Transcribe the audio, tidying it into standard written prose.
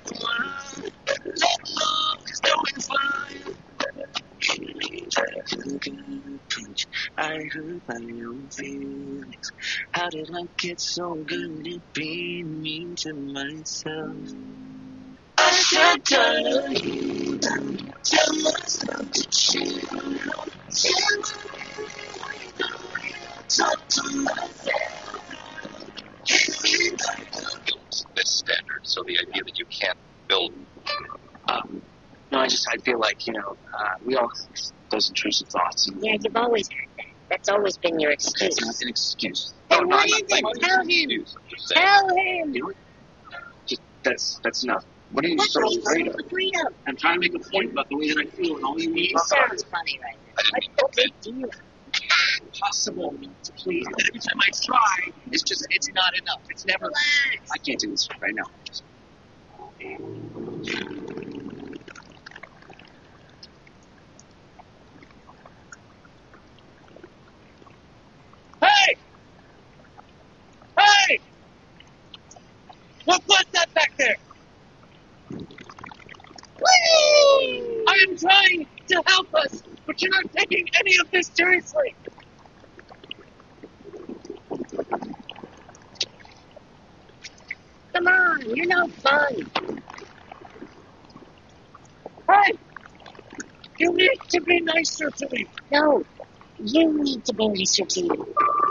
Let love is doing fine. Pinch. I hurt my own feelings. How did I get so good at being mean to myself? I should turn you down. Tell myself to chill out. Talk to myself. This standard, so the idea that you can't build. No, I feel like, we all have those intrusive thoughts. Yeah, you've always had that. That's always been your excuse. It's not an excuse. Then what is it? Tell him. Tell him. You know what? Just, that's enough. What are you What so are you afraid so of? afraid of? I'm trying to make a point about the way that I feel, and all you need It sounds funny right now. What's the big deal? Impossible to please. And every time I try, it's not enough. It's never. Relax. I can't do this right now. Just. Hey! Hey! What was that back there? Whee! I am trying to help us, but you're not taking any of this seriously. Come on, you're no fun. Hey! You need to be nicer to me. No, you need to be nicer to you.